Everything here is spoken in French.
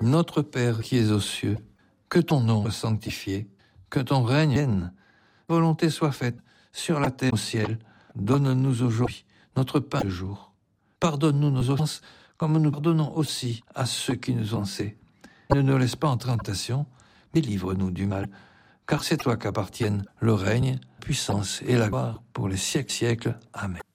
Notre Père qui es aux cieux, que ton nom soit sanctifié, que ton règne vienne, volonté soit faite sur la terre au ciel. Donne-nous aujourd'hui notre pain de jour. Pardonne-nous nos offenses, comme nous pardonnons aussi à ceux qui nous ont offensés. Ne nous laisse pas en tentation, mais livre-nous du mal. Car c'est toi qu'appartiennent le règne, la puissance et la gloire pour les siècles. Amen.